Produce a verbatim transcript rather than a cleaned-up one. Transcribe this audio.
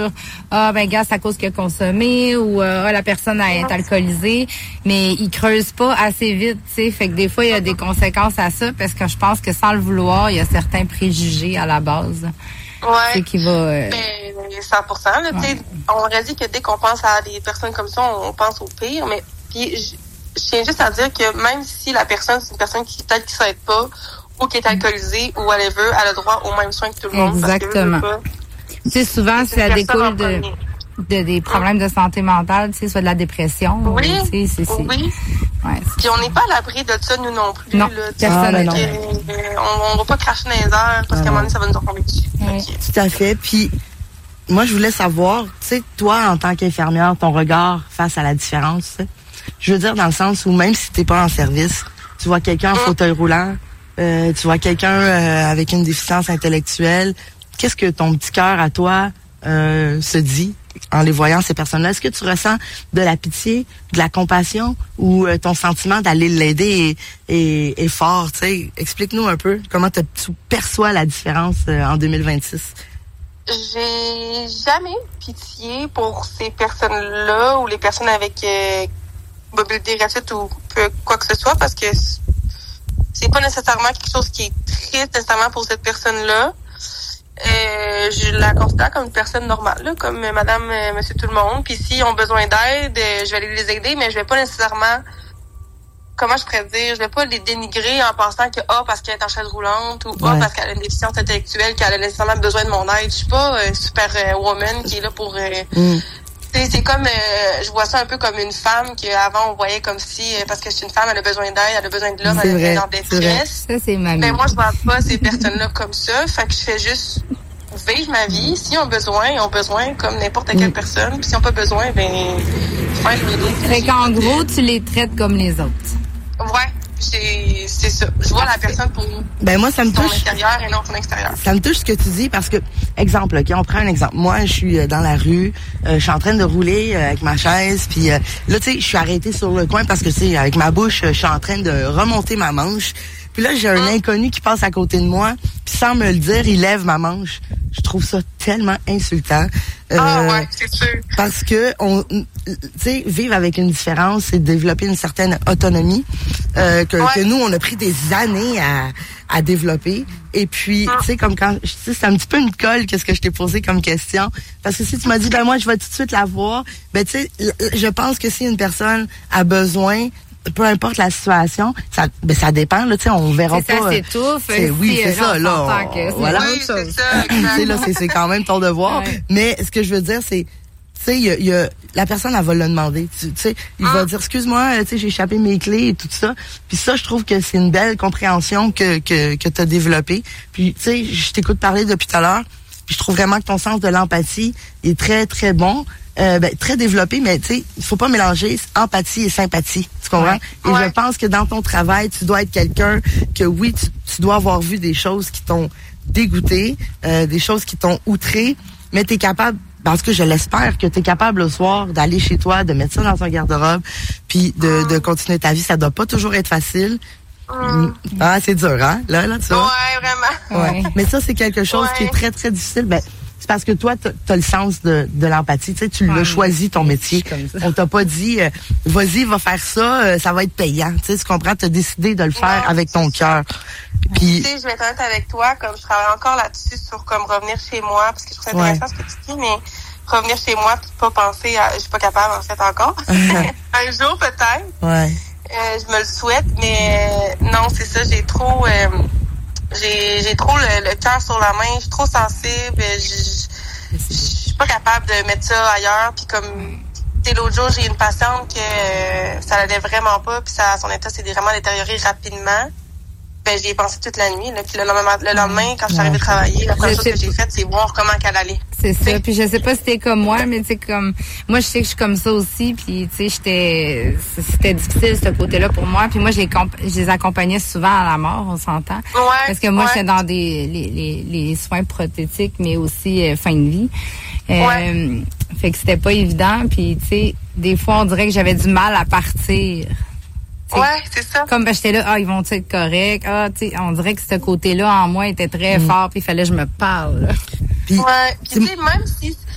sur ah ben gars, c'est à cause qu'il a consommé ou euh, ah la personne est alcoolisée, mais ils creusent pas assez vite, tu sais. Fait que des fois il y a des conséquences à ça parce que je pense que sans le vouloir, il y a certains préjugés à la base. Ouais. C'est qui va. Euh... Ben, cent pour cent. Là, ouais. On aurait dit que dès qu'on pense à des personnes comme ça, on pense au pire, mais puis je, je tiens juste à dire que même si la personne c'est une personne qui peut-être qui s'aide pas ou qui est alcoolisée ou whatever, elle a droit aux mêmes soins que tout le monde. Exactement. Tu sais, souvent, ça découle de, de des problèmes de santé mentale, tu sais, soit de la dépression. Oui, ou, tu sais, c'est, c'est, oui. Ouais, puis on n'est pas à l'abri de ça, nous non plus. Non, là, personne ah, non. Que, on, on va pas cracher dans les airs parce ah, qu'à un moment donné, ça va nous retomber dessus. Oui. Okay. Tout à fait. Puis, moi, je voulais savoir, tu sais, toi, en tant qu'infirmière, ton regard face à la différence, t'sais? Je veux dire, dans le sens où même si t'es pas en service, tu vois quelqu'un en mmh. fauteuil roulant, euh, tu vois quelqu'un euh, avec une déficience intellectuelle, qu'est-ce que ton petit cœur à toi euh, se dit en les voyant, ces personnes-là? Est-ce que tu ressens de la pitié, de la compassion ou euh, ton sentiment d'aller l'aider est, est, est fort? T'sais? Explique-nous un peu comment tu perçois la différence euh, en deux mille vingt-six. J'ai jamais pitié pour ces personnes-là ou les personnes avec euh, mobilité réduite ou peu, quoi que ce soit parce que c'est pas nécessairement quelque chose qui est triste nécessairement pour cette personne-là. Euh, je la considère comme une personne normale, là, comme madame, euh, monsieur tout le monde. Puis s'ils ont besoin d'aide, euh, je vais aller les aider, mais je vais pas nécessairement, comment je pourrais dire, je vais pas les dénigrer en pensant que, ah, oh, parce qu'elle est en chaise roulante, ou, ah, ouais. oh, parce qu'elle a une déficience intellectuelle, qu'elle a nécessairement besoin de mon aide. Je suis pas euh, super euh, woman qui est là pour... Euh, mm. C'est comme, euh, je vois ça un peu comme une femme qu'avant on voyait comme si, euh, parce que c'est une femme, elle a besoin d'aide, elle a besoin de l'homme, elle est en détresse. Ça, c'est ma Mais moi, je vois pas ces personnes-là comme ça. Fait que je fais juste vivre ma vie. S'ils ont besoin, ils ont besoin comme n'importe quelle mm. personne. Puis s'ils n'ont pas besoin, ben, faire le Fait qu'en gros, tu les traites comme les autres. Ouais. C'est, c'est ça. Je vois la personne pour ben moi, ça me son touche, intérieur et non son extérieur. Ça me touche ce que tu dis parce que, exemple, OK, on prend un exemple. Moi, je suis dans la rue, euh, je suis en train de rouler euh, avec ma chaise, puis euh, là, tu sais, je suis arrêtée sur le coin parce que, tu sais, avec ma bouche, je suis en train de remonter ma manche. Puis là, j'ai un hum. inconnu qui passe à côté de moi, puis sans me le dire, il lève ma manche. Je trouve ça tellement insultant. Euh, ah ouais, c'est sûr. Parce que on, tu sais, vivre avec une différence, c'est développer une certaine autonomie euh, que, ouais. que nous, on a pris des années à, à développer. Et puis, ah. tu sais, comme quand, tu sais, c'est un petit peu une colle qu'est-ce que je t'ai posé comme question. Parce que si tu m'as dit, ben moi, je vais tout de suite la voir, ben tu sais, je pense que si une personne a besoin, peu importe la situation, ça, ben ça dépend là, tu sais, on verra c'est pas. Ça s'étouffe. C'est, oui, si, c'est ça là. On, c'est voilà. Oui, c'est ça. Exactement. là, c'est, c'est quand même ton devoir. Ouais. Mais ce que je veux dire, c'est, tu sais, il y a, y a, la personne, elle va le demander. Tu sais, il ah. va dire, excuse-moi, tu sais, j'ai échappé mes clés et tout ça. Puis ça, je trouve que c'est une belle compréhension que que que t'as développée. Puis tu sais, je t'écoute parler depuis tout à l'heure. Puis je trouve vraiment que ton sens de l'empathie est très très bon. Euh, ben, très développé, mais tu sais, il faut pas mélanger empathie et sympathie. Tu comprends? Ouais. Et ouais. je pense que dans ton travail, tu dois être quelqu'un que oui, tu, tu dois avoir vu des choses qui t'ont dégoûté, euh, des choses qui t'ont outré, mais tu es capable, parce que je l'espère, que tu es capable le soir d'aller chez toi, de mettre ça dans un garde-robe, puis de, de continuer ta vie. Ça doit pas toujours être facile. Mmh. Ah, c'est dur, hein? Là, là, tu vois? Ouais, vraiment. Ouais. Mais ça, c'est quelque chose ouais. qui est très, très difficile. Ben, c'est parce que toi, t'as, t'as le sens de, de l'empathie. Tu sais, tu ouais, l'as choisi, ton métier. On t'a pas dit, euh, vas-y, va faire ça, euh, ça va être payant. Tu sais, tu comprends? T'as décidé de le faire non, avec ton cœur. Puis, tu sais, je vais être honnête avec toi, comme je travaille encore là-dessus sur comme revenir chez moi, parce que je trouve ça intéressant ouais. ce que tu dis, mais revenir chez moi puis pas penser à, je suis pas capable en fait encore. Un jour peut-être. Ouais. Euh, je me le souhaite, mais euh, non, c'est ça, j'ai trop... Euh, J'ai, j'ai trop le, le cœur sur la main, je suis trop sensible, je, je suis pas capable de mettre ça ailleurs. Puis comme, tu sais, l'autre jour, j'ai une patiente que euh, ça allait vraiment pas, puis ça, son état s'est vraiment détérioré rapidement. Ben, j'y ai pensé toute la nuit, là. Puis le lendemain, le lendemain quand je suis arrivée travailler, la première chose que j'ai faite, c'est voir comment qu'elle allait. C'est ça. Puis je sais pas si t'es comme moi, mais tu sais, comme, moi, je sais que je suis comme ça aussi. Puis, tu sais, j'étais, c'était difficile, ce côté-là, pour moi. Puis moi, je les, comp- je les accompagnais souvent à la mort, on s'entend. Ouais. Parce que moi, ouais. j'étais dans des, les, les, les soins prothétiques, mais aussi euh, fin de vie. Euh, ouais. Fait que c'était pas évident. Puis, tu sais, des fois, on dirait que j'avais du mal à partir. T'sais, ouais, c'est ça. Comme ben, j'étais là, ah, ils vont être corrects. Ah, tu sais, on dirait que ce côté-là en moi était très mmh. fort, puis il fallait que je me parle. Là. Puis, ouais, puis tu sais, même si